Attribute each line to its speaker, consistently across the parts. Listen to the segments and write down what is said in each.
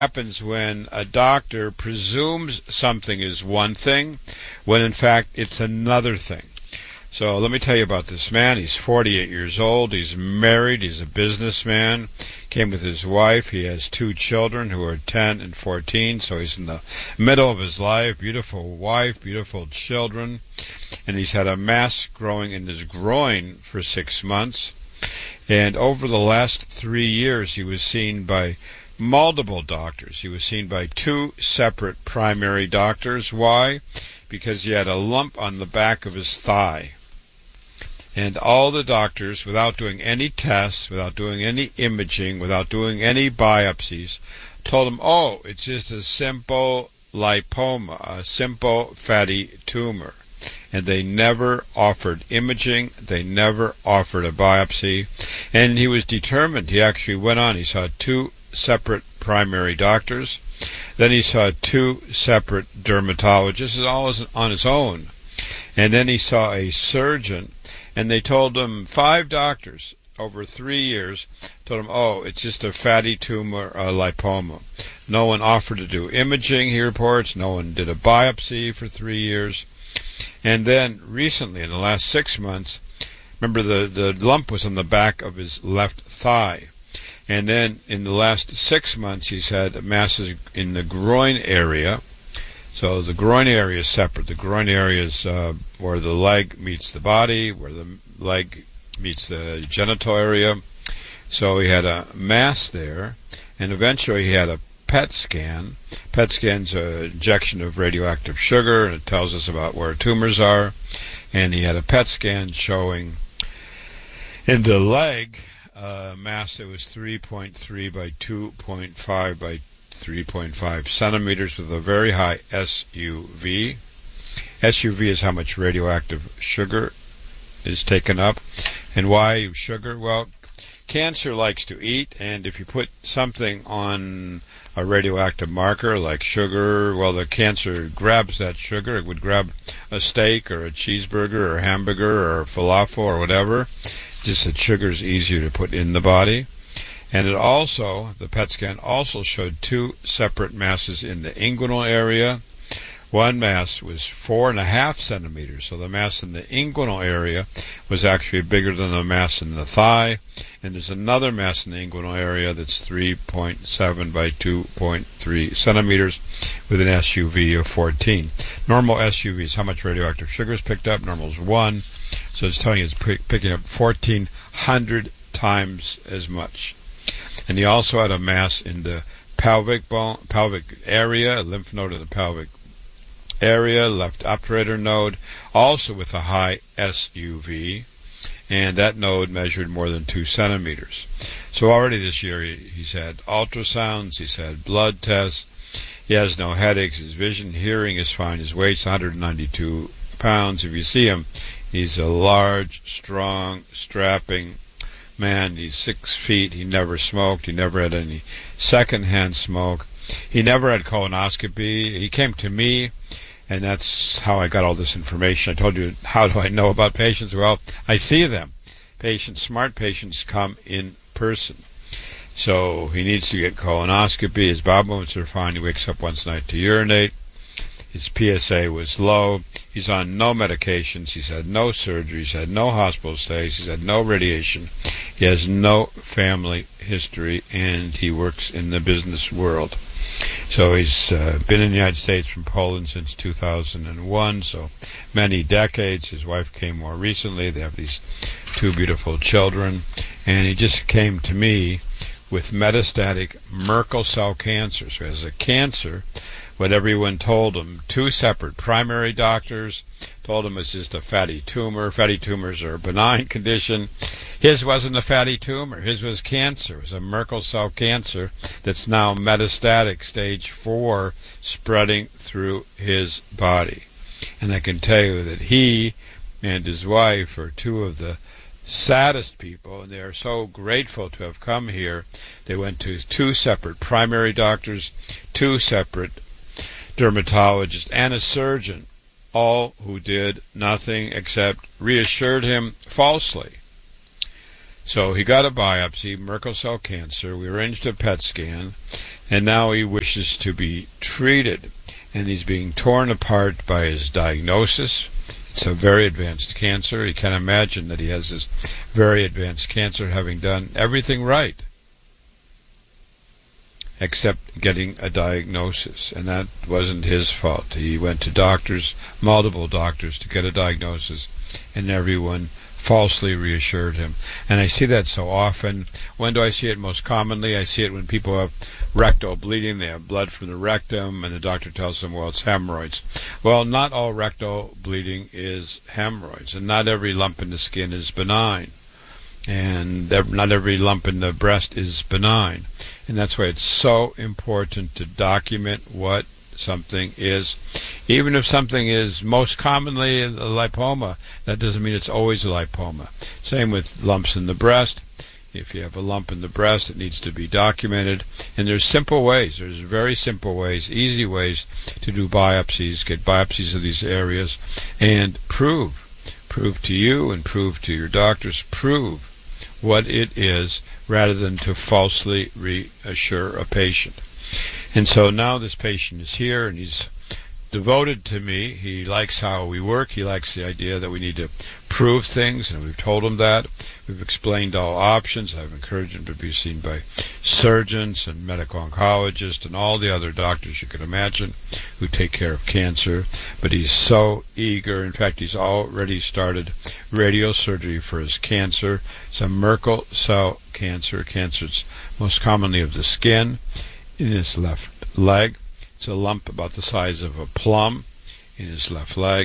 Speaker 1: happens when a doctor presumes something is one thing when in fact it's another thing. So let me tell you about this man. He's 48 years old. He's married. He's a businessman. Came with his wife. He has 2 children who are 10 and 14. So he's in the middle of his life. Beautiful wife, beautiful children. And he's had a mass growing in his groin for 6 months. And over the last 3 years, he was seen by multiple doctors. He was seen by 2 separate primary doctors. Why? Because he had a lump on the back of his thigh. And all the doctors, without doing any tests, without doing any imaging, without doing any biopsies, told him, oh, it's just a simple lipoma, a simple fatty tumor. And they never offered imaging. They never offered a biopsy. And he was determined. He actually went on. He saw 2 separate primary doctors. Then he saw 2 separate dermatologists, all on his own. And then he saw a surgeon. And they told him, 5 doctors over 3 years told him, oh, it's just a fatty tumor, a lipoma. No one offered to do imaging, he reports. No one did a biopsy for 3 years. And then recently, in the last 6 months, remember the lump was on the back of his left thigh. And then in the last 6 months, he's had masses in the groin area. So the groin area is separate. The groin area is where the leg meets the body, where the leg meets the genital area. So he had a mass there, and eventually he had a PET scan. PET scan's an injection of radioactive sugar, and it tells us about where tumors are. And he had a PET scan showing in the leg a mass that was 3.3 by 2.5 by 3.5 centimeters with a very high SUV. SUV is how much radioactive sugar is taken up. And why sugar? Well, cancer likes to eat, and if you put something on a radioactive marker like sugar, well, the cancer grabs that sugar. It would grab a steak or a cheeseburger or a hamburger or a falafel or whatever. Just that sugar is easier to put in the body. And it also, the PET scan also showed 2 separate masses in the inguinal area. One mass was 4.5 centimeters, so the mass in the inguinal area was actually bigger than the mass in the thigh. And there's another mass in the inguinal area that's 3.7 by 2.3 centimeters with an SUV of 14. Normal SUV is how much radioactive sugar is picked up. Normal is 1. So it's telling you it's picking up 1,400 times as much. And he also had a mass in the pelvic area, a lymph node in the pelvic area, left obturator node, also with a high SUV, and that node measured more than 2 centimeters. So already this year he's had ultrasounds, he's had blood tests, he has no headaches, his vision, hearing is fine, his weight's 192 pounds. If you see him, he's a large, strong, strapping man. He's 6 feet. He never smoked. He never had any secondhand smoke. He never had colonoscopy. He came to me, and that's how I got all this information. I told you, how do I know about patients? Well, I see them. Patients, smart patients, come in person. So he needs to get colonoscopy. His bowel movements are fine. He wakes up once a night to urinate. His PSA was low. He's on no medications. He's had no surgery. He's had no hospital stays. He's had no radiation. He has no family history, and he works in the business world. So he's been in the United States from Poland since 2001, so many decades. His wife came more recently. They have these 2 beautiful children. And he just came to me with metastatic Merkel cell cancer. So he has a cancer. What everyone told him, 2 separate primary doctors told him it's just a fatty tumor. Fatty tumors are a benign condition. His wasn't a fatty tumor. His was cancer. It was a Merkel cell cancer that's now metastatic, stage 4, spreading through his body. And I can tell you that he and his wife are 2 of the saddest people, and they are so grateful to have come here. They went to 2 separate primary doctors, 2 separate dermatologist, and a surgeon, all who did nothing except reassured him falsely. So he got a biopsy, Merkel cell cancer. We arranged a PET scan, and now he wishes to be treated. And he's being torn apart by his diagnosis. It's a very advanced cancer. He can't imagine that he has this very advanced cancer having done everything right except getting a diagnosis. And that wasn't his fault. He went to doctors, multiple doctors, to get a diagnosis, and everyone falsely reassured him. And I see that so often. When do I see it most commonly? I see it when people have rectal bleeding. They have blood from the rectum, and the doctor tells them, well, it's hemorrhoids. Well, not all rectal bleeding is hemorrhoids, and not every lump in the skin is benign, and not every lump in the breast is benign. And that's why it's so important to document what something is. Even if something is most commonly a lipoma, that doesn't mean it's always a lipoma. Same with lumps in the breast. If you have a lump in the breast, it needs to be documented. And there's simple ways. There's very simple ways, easy ways to do biopsies, get biopsies of these areas, and prove to you and prove to your doctors, prove what it is, rather than to falsely reassure a patient. And so now this patient is here, and he's devoted to me. He likes how we work. He likes the idea that we need to prove things, and we've told him that. We've explained all options. I've encouraged him to be seen by surgeons and medical oncologists and all the other doctors you can imagine who take care of cancer. But he's so eager. In fact, he's already started radiosurgery for his cancer. It's a Merkel cell cancer. Cancer's most commonly of the skin. In his left leg. It's a lump about the size of a plum in his left leg.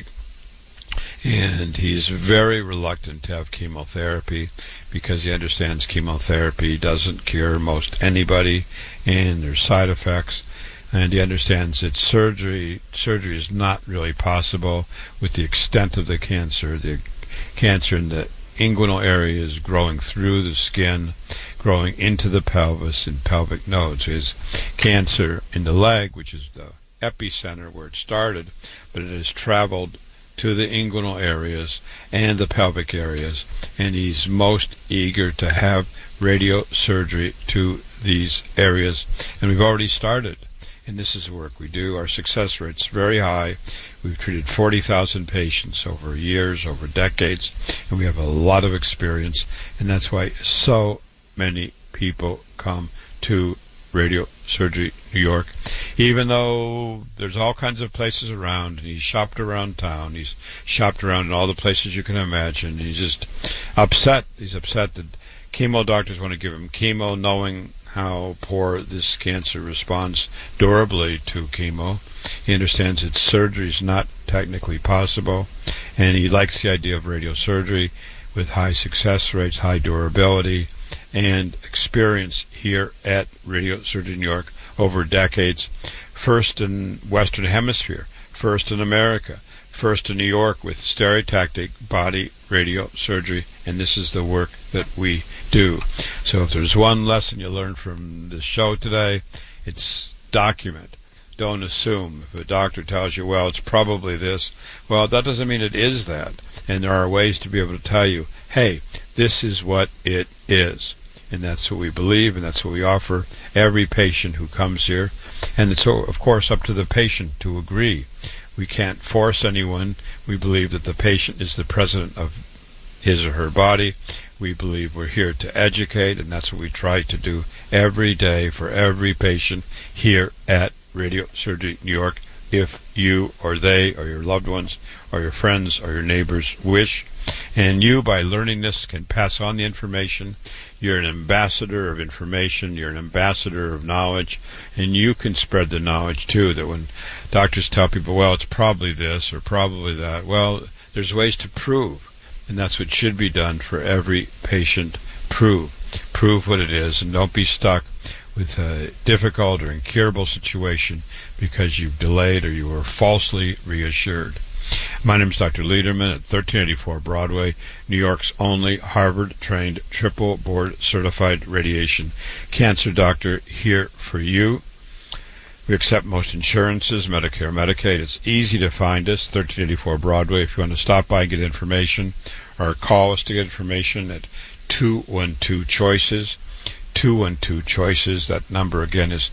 Speaker 1: And he's very reluctant to have chemotherapy because he understands chemotherapy doesn't cure most anybody and there's side effects. And he understands that surgery is not really possible with the extent of the cancer. The cancer in the inguinal area is growing through the skin, growing into the pelvis and pelvic nodes. His cancer in the leg, which is the epicenter where it started, but it has traveled to the inguinal areas and the pelvic areas, and he's most eager to have radiosurgery to these areas. And we've already started, and this is the work we do. Our success rate's very high. We've treated 40,000 patients over years, over decades, and we have a lot of experience, and that's why so many people come to Radiosurgery New York, even though there's all kinds of places around, and he's shopped around town, he's shopped around in all the places you can imagine. He's just upset. He's upset that chemo doctors want to give him chemo, knowing how poor this cancer responds durably to chemo. He understands that surgery is not technically possible, and he likes the idea of radiosurgery with high success rates, high durability, and experience here at Radiosurgery New York over decades. First in Western Hemisphere, first in America, first in New York with stereotactic body radiosurgery, and this is the work that we do. So if there's one lesson you learn from this show today, it's document. Don't assume. If a doctor tells you, well, it's probably this, well, that doesn't mean it is that. And there are ways to be able to tell you, hey, this is what it is. And that's what we believe, and that's what we offer every patient who comes here. And it's, of course, up to the patient to agree. We can't force anyone. We believe that the patient is the president of his or her body. We believe we're here to educate, and that's what we try to do every day for every patient here at Radiosurgery New York, if you or they or your loved ones or your friends or your neighbors wish. And you, by learning this, can pass on the information. You're an ambassador of information. You're an ambassador of knowledge. And you can spread the knowledge, too, that when doctors tell people, well, it's probably this or probably that, well, there's ways to prove. And that's what should be done for every patient. Prove what it is, and don't be stuck with a difficult or incurable situation because you've delayed or you were falsely reassured. My name is Dr. Lederman at 1384 Broadway, New York's only Harvard-trained, triple board-certified radiation cancer doctor, here for you. We accept most insurances, Medicare, Medicaid. It's easy to find us, 1384 Broadway. If you want to stop by and get information, or call us to get information at 212-CHOICES, 212-CHOICES. That number again is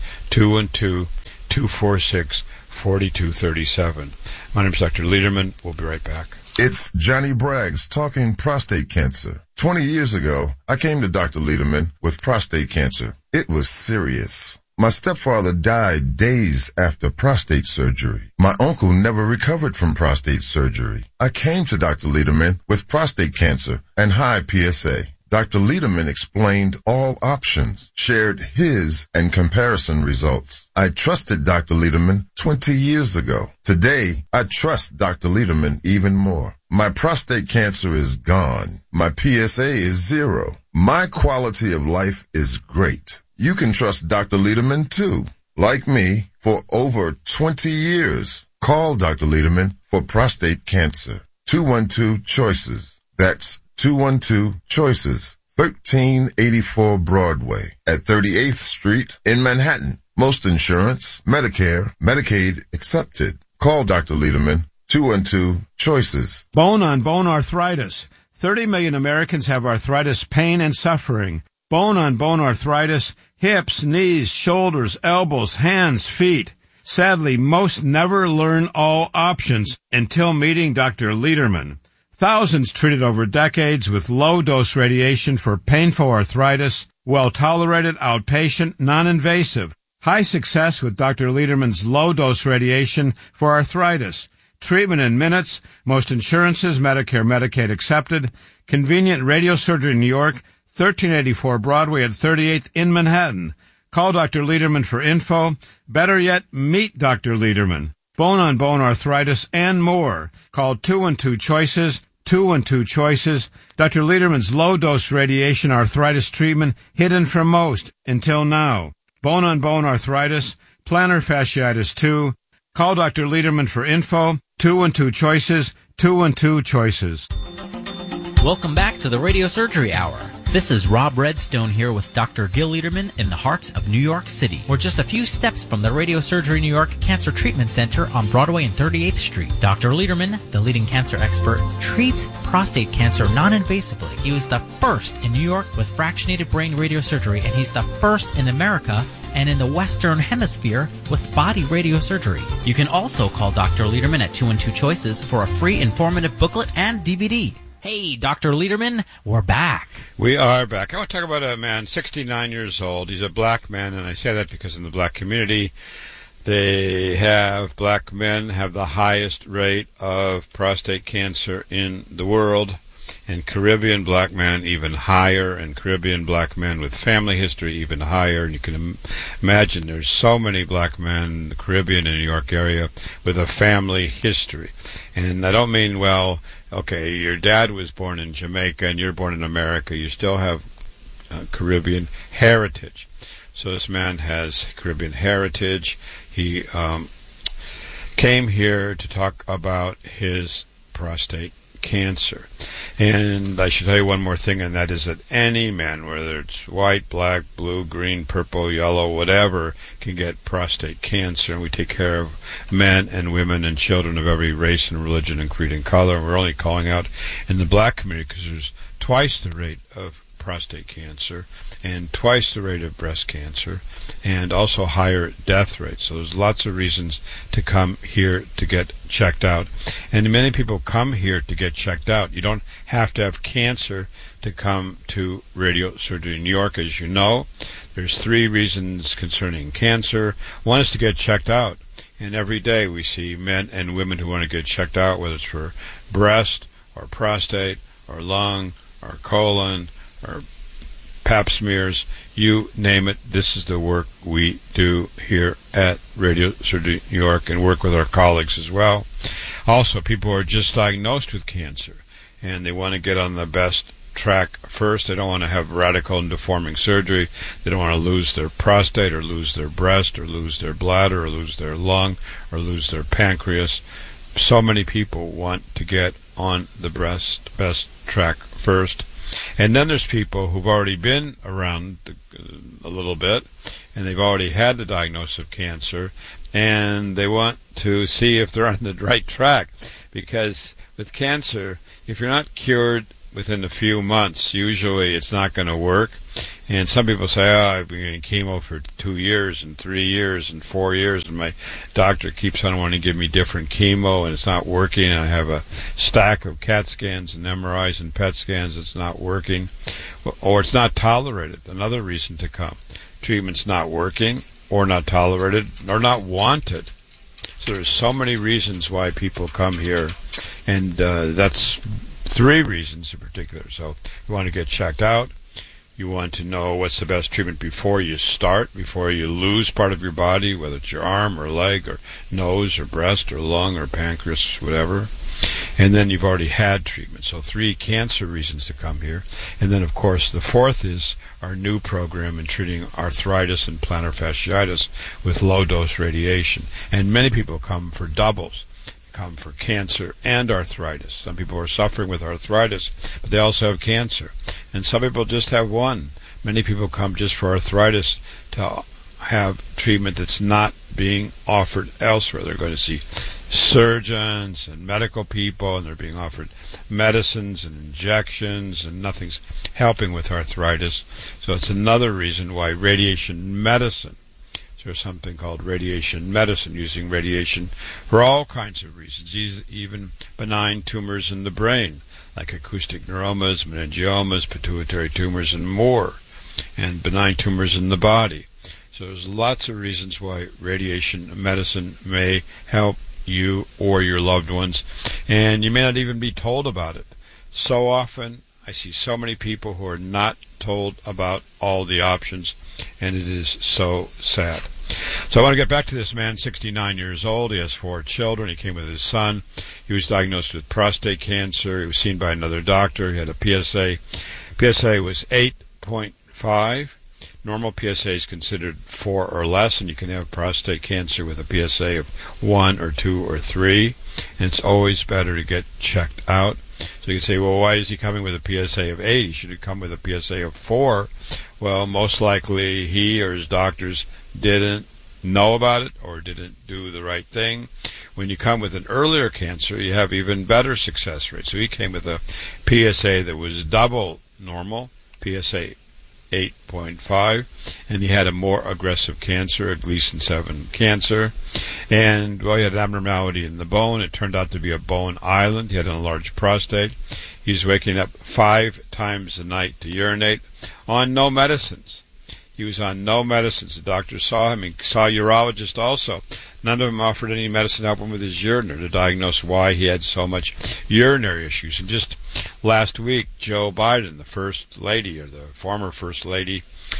Speaker 1: 212-246-4237. My name is Dr. Lederman. We'll be right back.
Speaker 2: It's Johnny Braggs talking prostate cancer. 20 years ago, I came to Dr. Lederman with prostate cancer. It was serious. My stepfather died days after prostate surgery. My uncle never recovered from prostate surgery. I came to Dr. Lederman with prostate cancer and high PSA. Dr. Lederman explained all options, shared his and comparison results. I trusted Dr. Lederman 20 years ago. Today, I trust Dr. Lederman even more. My prostate cancer is gone. My PSA is 0. My quality of life is great. You can trust Dr. Lederman too. Like me, for over 20 years. Call Dr. Lederman for prostate cancer. 212-CHOICES. That's 212-CHOICES. 1384 Broadway at 38th Street in Manhattan. Most insurance, Medicare, Medicaid accepted. Call Dr. Lederman. 212-CHOICES.
Speaker 3: Bone-on-bone arthritis. 30 million Americans have arthritis pain and suffering. Bone-on-bone arthritis, hips, knees, shoulders, elbows, hands, feet. Sadly, most never learn all options until meeting Dr. Lederman. Thousands treated over decades with low-dose radiation for painful arthritis, well-tolerated, outpatient, non-invasive. High success with Dr. Lederman's low-dose radiation for arthritis. Treatment in minutes, most insurances, Medicare, Medicaid accepted. Convenient radiosurgery in New York, 1384 Broadway at 38th in Manhattan. Call Dr. Lederman for info. Better yet, meet Dr. Lederman. Bone-on-bone arthritis and more. Call 212-CHOICES, 212-CHOICES. Dr. Lederman's low-dose radiation arthritis treatment hidden from most until now. Bone-on-bone arthritis, plantar fasciitis 2. Call Dr. Lederman for info. 212-CHOICES, 212-CHOICES.
Speaker 4: Welcome back to the Radio Surgery Hour. This is Rob Redstone here with Dr. Gil Lederman in the heart of New York City. We're just a few steps from the Radio Surgery New York Cancer Treatment Center on Broadway and 38th Street. Dr. Lederman, the leading cancer expert, treats prostate cancer non-invasively. He was the first in New York with fractionated brain radiosurgery, and he's the first in America and in the Western Hemisphere with body radiosurgery. You can also call Dr. Lederman at 212-CHOICES for a free informative booklet and DVD. Hey, Dr. Lederman, we're back.
Speaker 1: We are back. I want to talk about a man, 69 years old. He's a black man, and I say that because in the black community, black men have the highest rate of prostate cancer in the world, and Caribbean black men even higher, and Caribbean black men with family history even higher. And you can imagine there's so many black men in the Caribbean and New York area with a family history. And I don't mean, well, okay, your dad was born in Jamaica and you're born in America. You still have Caribbean heritage. So this man has Caribbean heritage. He came here to talk about his prostate cancer. And I should tell you one more thing, and that is that any man, whether it's white, black, blue, green, purple, yellow, whatever, can get prostate cancer. And we take care of men and women and children of every race and religion and creed and color. And we're only calling out in the black community because there's twice the rate of prostate cancer and twice the rate of breast cancer and also higher death rates. So there's lots of reasons to come here to get checked out. And many people come here to get checked out. You don't have to have cancer to come to radiosurgery in New York. As you know, there's 3 reasons concerning cancer. One is to get checked out. And every day we see men and women who want to get checked out, whether it's for breast or prostate or lung or colon or pap smears, you name it. This is the work we do here at Radio Surgery New York and work with our colleagues as well. Also, people who are just diagnosed with cancer and they want to get on the best track first. They don't want to have radical and deforming surgery. They don't want to lose their prostate or lose their breast or lose their bladder or lose their lung or lose their pancreas. So many people want to get on the best track first. And then there's people who've already been around a little bit, and they've already had the diagnosis of cancer, and they want to see if they're on the right track. Because with cancer, if you're not cured within a few months, usually it's not going to work. And some people say, I've been getting chemo for 2 years and 3 years and 4 years, and my doctor keeps on wanting to give me different chemo, and it's not working, and I have a stack of CAT scans and MRIs and PET scans, it's not working. Or it's not tolerated, another reason to come. Treatment's not working, or not tolerated, or not wanted. So there's so many reasons why people come here, and that's 3 reasons in particular. So you want to get checked out. You want to know what's the best treatment before you start, before you lose part of your body, whether it's your arm or leg or nose or breast or lung or pancreas, whatever. And then you've already had treatment. So 3 cancer reasons to come here. And then, of course, the 4th is our new program in treating arthritis and plantar fasciitis with low-dose radiation. And many people come for doubles. Come for cancer and arthritis. Some people are suffering with arthritis, but they also have cancer. And some people just have one. Many people come just for arthritis to have treatment that's not being offered elsewhere. They're going to see surgeons and medical people, and they're being offered medicines and injections, and nothing's helping with arthritis. So it's another reason why radiation medicine, there's something called radiation medicine, using radiation for all kinds of reasons, even benign tumors in the brain, like acoustic neuromas, meningiomas, pituitary tumors, and more, and benign tumors in the body. So there's lots of reasons why radiation medicine may help you or your loved ones, and you may not even be told about it. So often, I see so many people who are not told about all the options, and it is so sad. So I want to get back to this man, 69 years old. He has 4 children. He came with his son. He was diagnosed with prostate cancer. He was seen by another doctor. He had a PSA. PSA was 8.5. Normal PSA is considered 4 or less, and you can have prostate cancer with a PSA of 1 or 2 or 3. And it's always better to get checked out. So you can say, well, why is he coming with a PSA of 8? He should have come with a PSA of 4. Well, most likely he or his doctors didn't know about it or didn't do the right thing. When you come with an earlier cancer, you have even better success rate. So he came with a PSA that was double normal, PSA 8.5, and he had a more aggressive cancer, a Gleason 7 cancer. And, well, he had an abnormality in the bone. It turned out to be a bone island. He had an enlarged prostate. He was waking up 5 times a night to urinate on no medicines. He was on no medicines. The doctor saw him. He saw a urologist also. None of them offered any medicine to help him with his urine or to diagnose why he had so much urinary issues. And just last week, Joe Biden, the first lady, or the former first lady,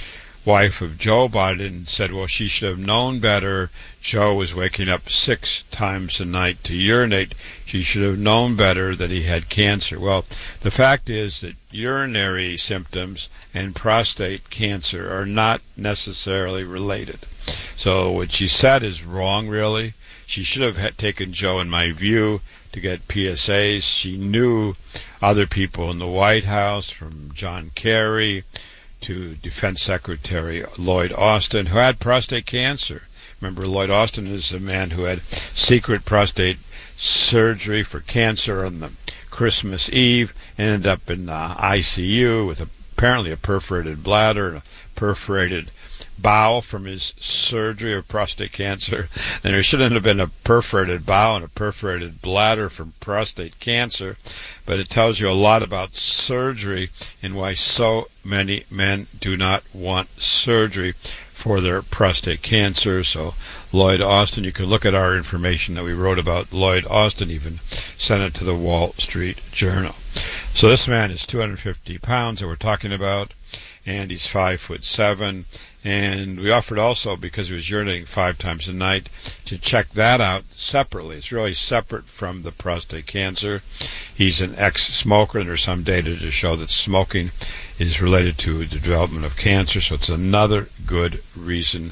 Speaker 1: wife of Joe Biden, said, well, she should have known better. Joe was waking up 6 times a night to urinate. She should have known better that he had cancer. Well, the fact is that urinary symptoms and prostate cancer are not necessarily related. So what she said is wrong, really. She should have taken Joe, in my view, to get PSAs. She knew other people in the White House, from John Kerry to Defense Secretary Lloyd Austin, who had prostate cancer. Remember, Lloyd Austin is a man who had secret prostate surgery for cancer on the Christmas Eve, ended up in the ICU with apparently a perforated bladder and a perforated bowel from his surgery of prostate cancer. And there shouldn't have been a perforated bowel and a perforated bladder from prostate cancer, but it tells you a lot about surgery and why so many men do not want surgery for their prostate cancer. So Lloyd Austin, you can look at our information that we wrote about Lloyd Austin, even sent it to the Wall Street Journal. So this man is 250 pounds that we're talking about, and he's 5'7", and we offered also, because he was urinating 5 times a night, to check that out separately. It's really separate from the prostate cancer. He's an ex-smoker, and there's some data to show that smoking is related to the development of cancer, so it's another good reason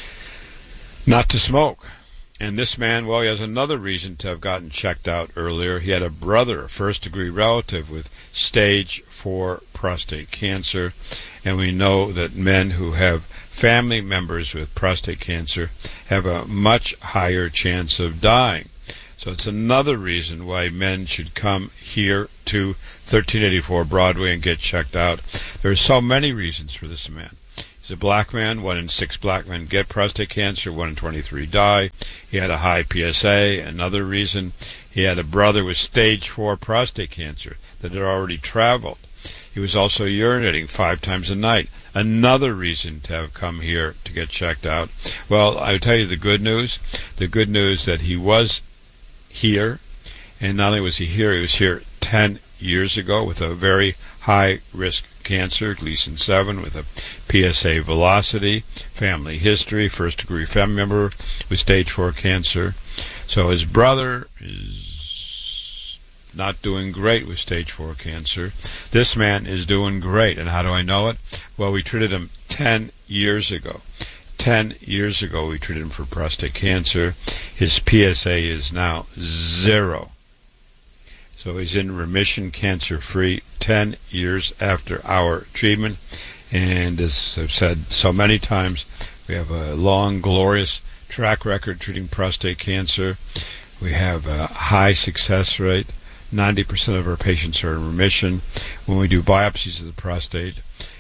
Speaker 1: not to smoke. And this man, well, he has another reason to have gotten checked out earlier. He had a brother, a first-degree relative, with stage 4 prostate cancer, and we know that men who have family members with prostate cancer have a much higher chance of dying. So it's another reason why men should come here to 1384 Broadway and get checked out. There are so many reasons for this man. He's a black man. 1 in 6 black men get prostate cancer. 1 in 23 die. He had a high PSA. Another reason, he had a brother with stage 4 prostate cancer that had already traveled. He was also urinating 5 times a night. Another reason to have come here to get checked out. Well, I'll tell you the good news. The good news that he was here, and not only was he was here 10 years ago with a very high-risk cancer, Gleason 7, with a PSA velocity, family history, first-degree family member with stage 4 cancer. So his brother is not doing great with stage 4 cancer. This man is doing great. And how do I know it? Well, we treated him 10 years ago. 10 years ago we treated him for prostate cancer. His PSA is now 0. So he's in remission, cancer-free, 10 years after our treatment. And as I've said so many times, we have a long, glorious track record treating prostate cancer. We have a high success rate. 90% of our patients are in remission. When we do biopsies of the prostate,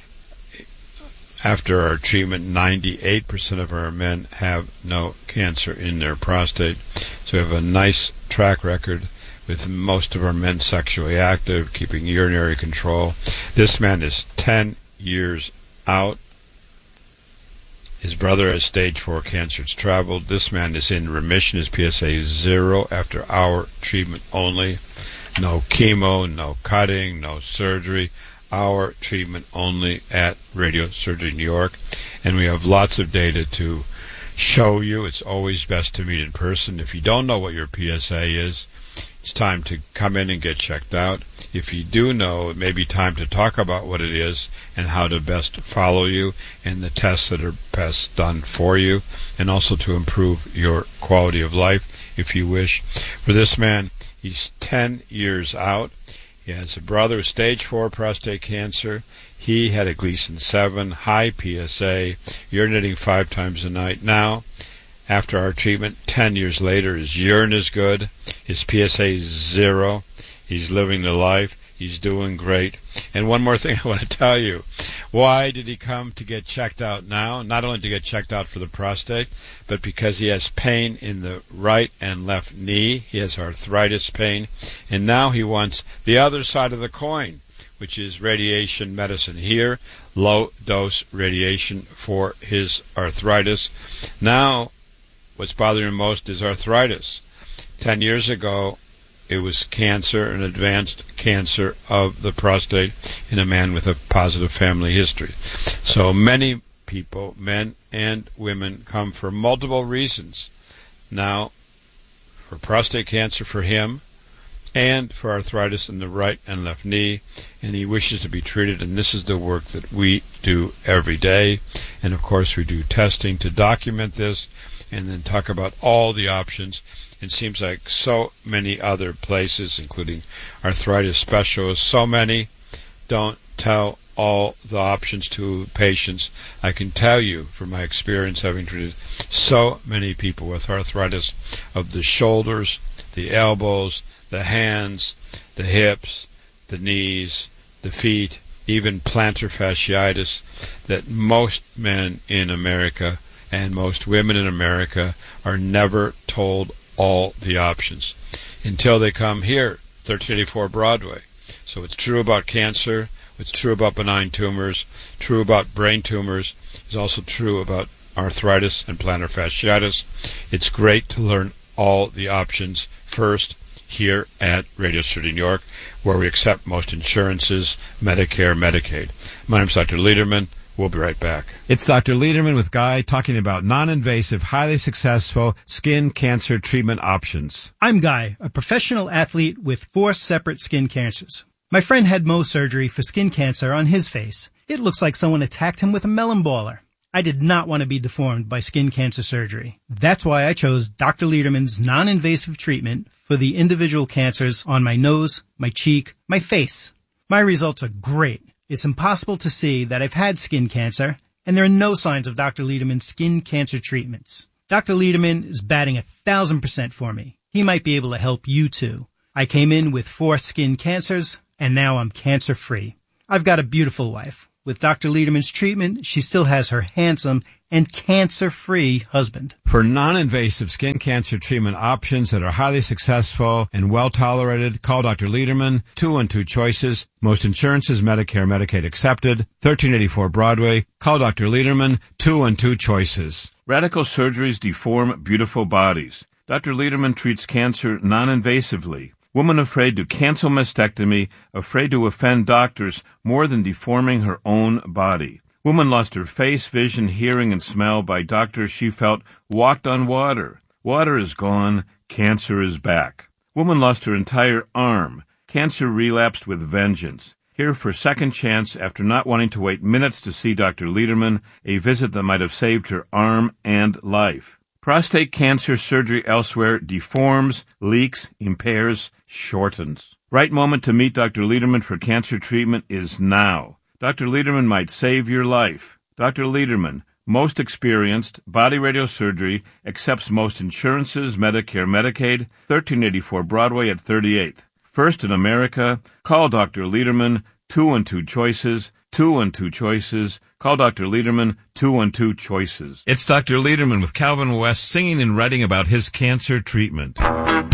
Speaker 1: after our treatment, 98% of our men have no cancer in their prostate. So we have a nice track record with most of our men sexually active, keeping urinary control. This man is 10 years out. His brother has stage 4 cancer. It's traveled. This man is in remission. His PSA is 0 after our treatment only. No chemo, no cutting, no surgery. Our treatment only at Radio Surgery New York. And we have lots of data to show you. It's always best to meet in person. If you don't know what your PSA is, it's time to come in and get checked out. If you do know, it may be time to talk about what it is and how to best follow you and the tests that are best done for you, and also to improve your quality of life if you wish. For this man, he's 10 years out. He has a brother with stage 4 prostate cancer. He had a Gleason 7, high PSA, urinating 5 times a night. Now, after our treatment, 10 years later, his urine is good. His PSA is 0. He's living the life. He's doing great. And one more thing I want to tell you. Why did he come to get checked out now? Not only to get checked out for the prostate, but because he has pain in the right and left knee. He has arthritis pain. And now he wants the other side of the coin, which is radiation medicine. Here, low-dose radiation for his arthritis. Now, what's bothering him most is arthritis. 10 years ago, it was cancer, an advanced cancer of the prostate in a man with a positive family history. So many people, men and women, come for multiple reasons. Now, for prostate cancer for him, and for arthritis in the right and left knee, and he wishes to be treated, and this is the work that we do every day. And of course we do testing to document this, and then talk about all the options. It seems like so many other places, including arthritis specialists, so many don't tell all the options to patients. I can tell you from my experience having treated so many people with arthritis of the shoulders, the elbows, the hands, the hips, the knees, the feet, even plantar fasciitis, that most men in America and most women in America are never told all the options until they come here, 1384 Broadway. So it's true about cancer, it's true about benign tumors, true about brain tumors, it's also true about arthritis and plantar fasciitis. It's great to learn all the options first here at Radio City, New York, where we accept most insurances, Medicare, Medicaid. My name is Dr. Lederman. We'll be right back.
Speaker 3: It's Dr. Lederman with Guy talking about non-invasive, highly successful skin cancer treatment options.
Speaker 5: I'm Guy, a professional athlete with 4 separate skin cancers. My friend had Mohs surgery for skin cancer on his face. It looks like someone attacked him with a melon baller. I did not want to be deformed by skin cancer surgery. That's why I chose Dr. Lederman's non-invasive treatment for the individual cancers on my nose, my cheek, my face. My results are great. It's impossible to see that I've had skin cancer, and there are no signs of Dr. Lederman's skin cancer treatments. Dr. Lederman is batting 1,000% for me. He might be able to help you too. I came in with 4 skin cancers, and now I'm cancer-free. I've got a beautiful wife. With Dr. Lederman's treatment, she still has her handsome and cancer-free husband.
Speaker 3: For non-invasive skin cancer treatment options that are highly successful and well-tolerated, call Dr. Lederman, 212 Choices. Most insurances, Medicare, Medicaid accepted. 1384 Broadway. Call Dr. Lederman, 212 Choices.
Speaker 6: Radical surgeries deform beautiful bodies. Dr. Lederman treats cancer non-invasively. Woman afraid to cancel mastectomy, afraid to offend doctors more than deforming her own body. Woman lost her face, vision, hearing, and smell by doctors she felt walked on water. Water is gone, cancer is back. Woman lost her entire arm. Cancer relapsed with vengeance. Here for second chance after not wanting to wait minutes to see Dr. Lederman, a visit that might have saved her arm and life. Prostate cancer surgery elsewhere deforms, leaks, impairs, shortens. Right moment to meet Dr. Lederman for cancer treatment is now. Dr. Lederman might save your life. Dr. Lederman, most experienced, body radiosurgery, accepts most insurances, Medicare, Medicaid, 1384 Broadway at 38th. First in America, call Dr. Lederman, 212 Choices, 212 Choices. Call Dr. Lederman, 212 Choices. It's Dr. Lederman with Calvin West singing and writing about his cancer treatment.